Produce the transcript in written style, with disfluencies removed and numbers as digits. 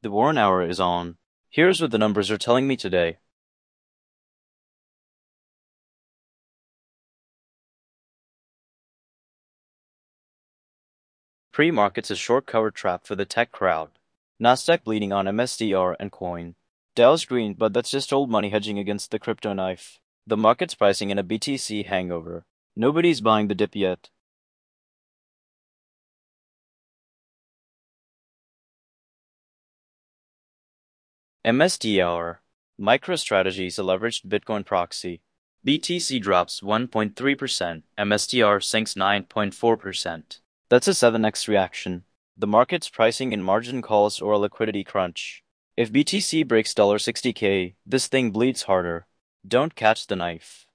The Warren Hour is on. Here's what the numbers are telling me today. Pre-market's a short cover trap for the tech crowd. Nasdaq bleeding on MSTR and coin. Dow's green, but that's just old money hedging against the crypto knife. The market's pricing in a BTC hangover. Nobody's buying the dip yet. MSTR. MicroStrategy is a leveraged Bitcoin proxy. BTC drops 1.3%, MSTR sinks 9.4%. That's a 7x reaction. The market's pricing in margin calls or a liquidity crunch. If BTC breaks $60K, this thing bleeds harder. Don't catch the knife.